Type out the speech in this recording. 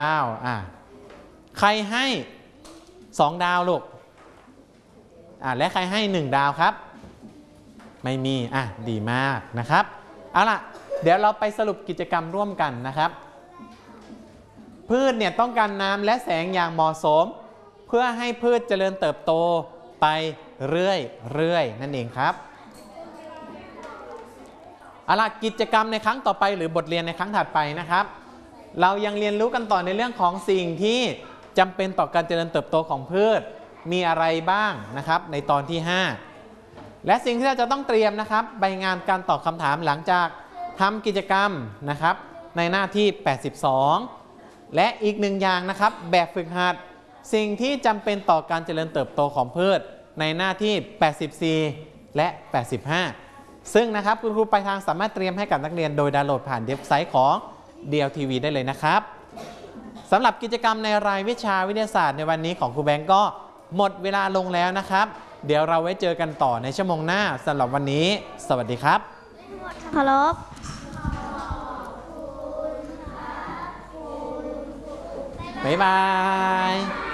ดาวใครให้2 ดาวลูกและใครให้1 ดาวครับไม่มีดีมากนะครับเอาล่ะเดี๋ยวเราไปสรุปกิจกรรมร่วมกันนะครับพืชเนี่ยต้องการน้ำและแสงอย่างเหมาะสมเพื่อให้พืชเจริญเติบโตไปเรื่อยนั่นเองครับเอาล่ะกิจกรรมในครั้งต่อไปหรือบทเรียนในครั้งถัดไปนะครับเรายังเรียนรู้กันต่อในเรื่องของสิ่งที่จำเป็นต่อการเจริญเติบโตของพืชมีอะไรบ้างนะครับในตอนที่5และสิ่งที่เราจะต้องเตรียมนะครับใบงานการตอบคำถามหลังจากทำกิจกรรมนะครับในหน้าที่82และอีก1อย่างนะครับแบบฝึกหัดสิ่งที่จำเป็นต่อการเจริญเติบโตของพืชในหน้าที่84และ85ซึ่งนะครับคุณครูปลายทางสามารถเตรียมให้กับนักเรียนโดยดาวน์โหลดผ่านเว็บไซต์ของ DLTV ได้เลยนะครับสำหรับกิจกรรมในรายวิชาวิทยาศาสตร์ในวันนี้ของครูแบงก์ก็หมดเวลาลงแล้วนะครับเดี๋ยวเราไว้เจอกันต่อในชั่วโมงหน้าสำหรับวันนี้สวัสดีครับเคารพบ๊ายบาย